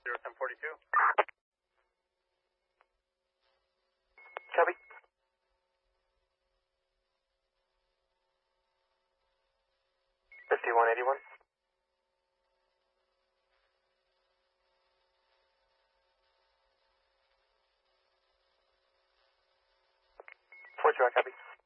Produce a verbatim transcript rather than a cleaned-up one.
zero ten forty-two. Copy. fifty-one eighty-one. Four two, I copy.